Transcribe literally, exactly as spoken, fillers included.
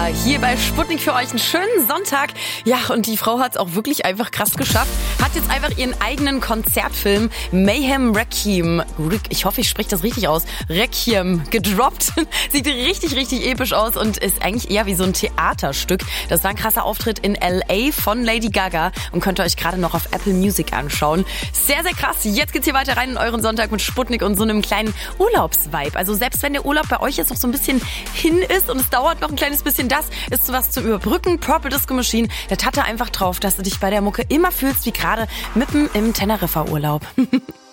Gaga hier bei Sputnik für euch. Einen schönen Sonntag. Ja, und die Frau hat es auch wirklich einfach krass geschafft. Hat jetzt einfach ihren eigenen Konzertfilm Mayhem Requiem, ich hoffe, ich spreche das richtig aus, Requiem, gedroppt. Sieht richtig, richtig episch aus und ist eigentlich eher wie so ein Theaterstück. Das war ein krasser Auftritt in L A von Lady Gaga und könnt ihr euch gerade noch auf Apple Music anschauen. Sehr, sehr krass. Jetzt geht's hier weiter rein in euren Sonntag mit Sputnik und so einem kleinen Urlaubsvibe. Also selbst wenn der Urlaub bei euch jetzt noch so ein bisschen hin ist und es dauert noch ein kleines bisschen, das ist sowas zum Überbrücken. Purple Disco Machine, der Tatte einfach drauf, dass du dich bei der Mucke immer fühlst wie gerade mitten im Teneriffa-Urlaub.